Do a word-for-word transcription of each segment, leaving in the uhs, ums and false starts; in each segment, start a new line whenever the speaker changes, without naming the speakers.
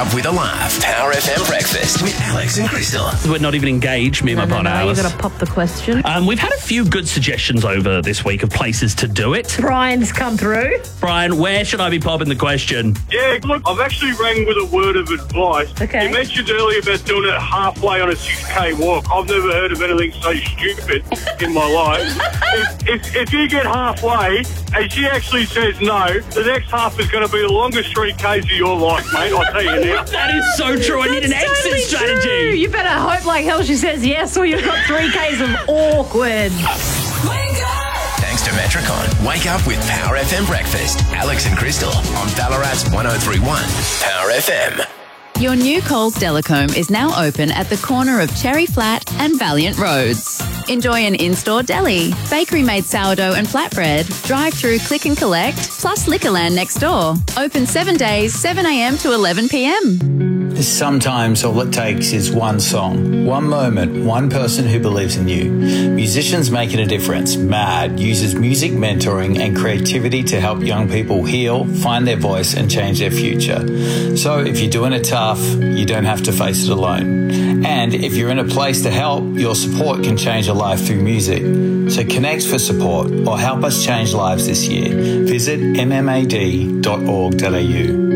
up with a laugh. Power F M Breakfast with Alex and Crystal.
We're not even engaged, me and
No,
my
no,
partner
no,
Alice.
you've got to pop the question.
Um, we've had a few good suggestions over this week of places to do it.
Brian's come through.
Brian, where should I be popping the question?
Yeah, look, I've actually rang with a word of advice.
Okay.
You mentioned earlier about doing it halfway on a six K walk. I've never heard of anything so stupid in my life. If, if, if you get halfway and she actually says no, the next half is going to be the longest three Ks of your life, mate. I'll tell you now.
That is so true. I need an
That's
exit
totally
strategy.
true. You better hope like hell she says yes or you've got three Ks of awkward.
Thanks to Metricon. Wake up with Power F M Breakfast. Alex and Crystal on Ballarat's one oh three point one. Power F M.
Your new Coles Delacombe is now open at the corner of Cherry Flat and Valiant Roads. Enjoy an in-store deli, bakery-made sourdough and flatbread, drive-through click and collect, plus Liquorland next door. Open seven days, seven a.m. to eleven p.m.
Sometimes all it takes is one song, one moment, one person who believes in you. Musicians Making a Difference, MAD, uses music mentoring and creativity to help young people heal, find their voice and change their future. So if you're doing it tough, you don't have to face it alone. And if you're in a place to help, your support can change a life through music. So connect for support or help us change lives this year. Visit m m a d dot org dot a u.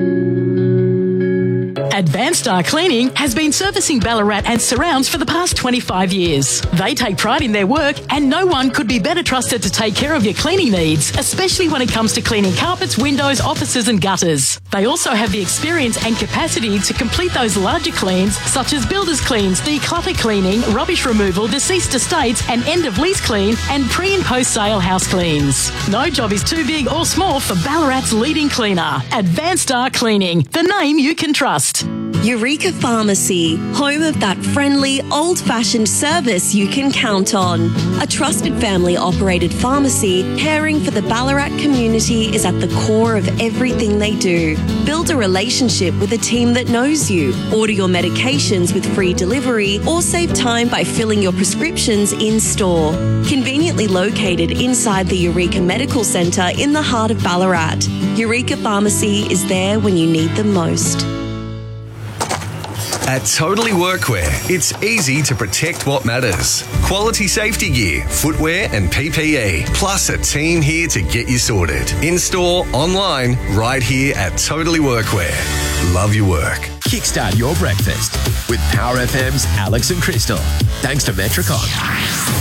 Advanced Star Cleaning has been servicing Ballarat and surrounds for the past twenty-five years. They take pride in their work and no one could be better trusted to take care of your cleaning needs, especially when it comes to cleaning carpets, windows, offices and gutters. They also have the experience and capacity to complete those larger cleans such as builder's cleans, declutter cleaning, rubbish removal, deceased estates and end of lease clean and pre and post sale house cleans. No job is too big or small for Ballarat's leading cleaner. Advanced Star Cleaning, the name you can trust.
Eureka Pharmacy, home of that friendly, old-fashioned service you can count on. A trusted family-operated pharmacy caring for the Ballarat community is at the core of everything they do. Build a relationship with a team that knows you. Order your medications with free delivery or save time by filling your prescriptions in-store. Conveniently located inside the Eureka Medical Centre in the heart of Ballarat, Eureka Pharmacy is there when you need them most.
At Totally Workwear, it's easy to protect what matters. Quality safety gear, footwear and P P E, plus a team here to get you sorted. In-store, online, right here at Totally Workwear. Love your work.
Kickstart your breakfast with Power F M's Alex and Crystal. Thanks to Metricon.